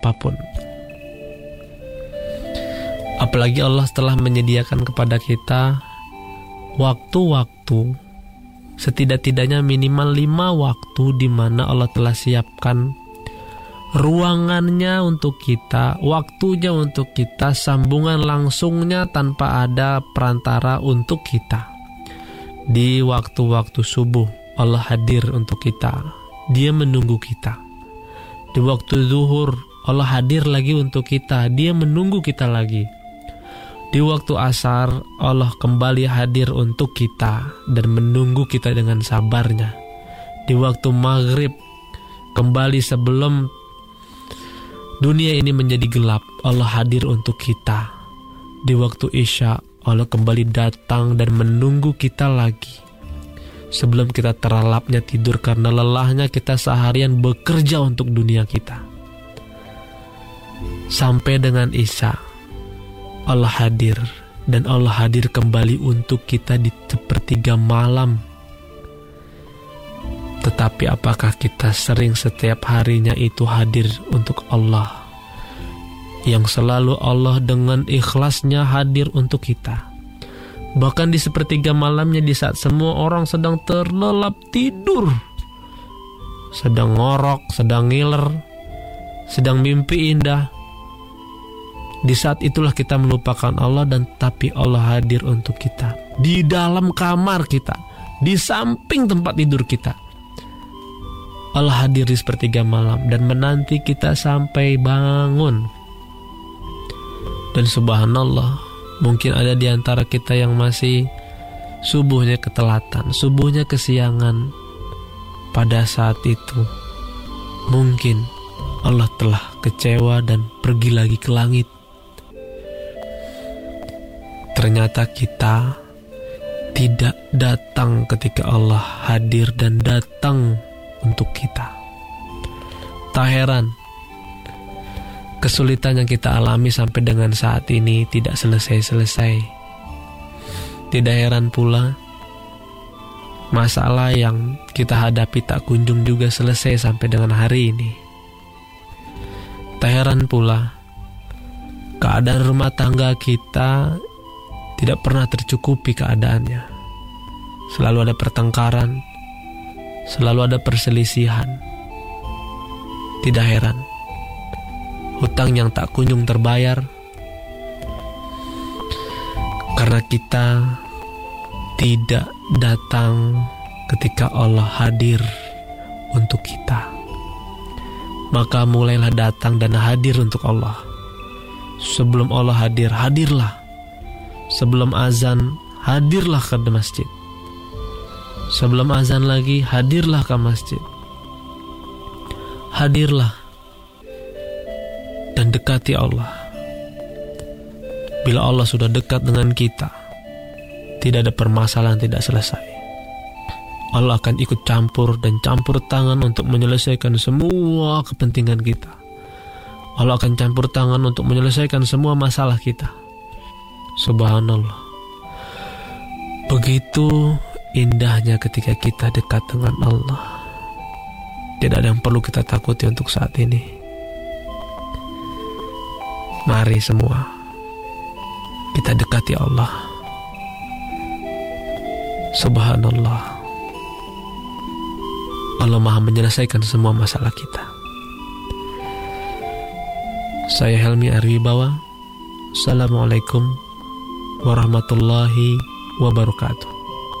apapun. Apalagi Allah telah menyediakan kepada kita waktu-waktu, setidak-tidaknya minimal 5 waktu di mana Allah telah siapkan ruangannya untuk kita, waktunya untuk kita, sambungan langsungnya tanpa ada perantara untuk kita. Di waktu-waktu subuh Allah hadir untuk kita, Dia menunggu kita. Di waktu zuhur Allah hadir lagi untuk kita, Dia menunggu kita lagi. Di waktu asar Allah kembali hadir untuk kita dan menunggu kita dengan sabarnya. Di waktu maghrib, kembali sebelum dunia ini menjadi gelap, Allah hadir untuk kita. Di waktu isya Allah kembali datang dan menunggu kita lagi. Sebelum kita terlelapnya tidur karena lelahnya kita seharian bekerja untuk dunia kita. Sampai dengan isya Allah hadir, dan Allah hadir kembali untuk kita di sepertiga malam. Tetapi apakah kita sering setiap harinya itu hadir untuk Allah, yang selalu Allah dengan ikhlasnya hadir untuk kita? Bahkan di sepertiga malamnya, di saat semua orang sedang terlelap tidur, sedang ngorok, sedang ngiler, sedang mimpi indah, di saat itulah kita melupakan Allah, dan tapi Allah hadir untuk kita di dalam kamar kita, di samping tempat tidur kita. Allah hadir di sepertiga malam dan menanti kita sampai bangun. Dan subhanallah, mungkin ada di antara kita yang masih subuhnya ketelatan, subuhnya kesiangan. Pada saat itu mungkin Allah telah kecewa dan pergi lagi ke langit. Ternyata kita tidak datang ketika Allah hadir dan datang untuk kita. Tak heran kesulitan yang kita alami sampai dengan saat ini tidak selesai-selesai. Tidak heran pula masalah yang kita hadapi tak kunjung juga selesai sampai dengan hari ini. Tak heran pula keadaan rumah tangga kita tidak pernah tercukupi keadaannya. Selalu ada pertengkaran, selalu ada perselisihan. Tidak heran hutang yang tak kunjung terbayar, karena kita tidak datang ketika Allah hadir untuk kita. Maka mulailah datang dan hadir untuk Allah. Sebelum Allah hadir, hadirlah. Sebelum azan, hadirlah ke masjid. Sebelum azan lagi, hadirlah ke masjid. Hadirlah dan dekati Allah. Bila Allah sudah dekat dengan kita, tidak ada permasalahan tidak selesai. Allah akan ikut campur dan campur tangan untuk menyelesaikan semua kepentingan kita. Allah akan campur tangan untuk menyelesaikan semua masalah kita. Subhanallah. Begitu indahnya ketika kita dekat dengan Allah. Tidak ada yang perlu kita takuti untuk saat ini. Mari semua kita dekati Allah. Subhanallah. Allah Maha menyelesaikan semua masalah kita. Saya Helmi Arwibawa. Assalamualaikum warahmatullahi wabarakatuh.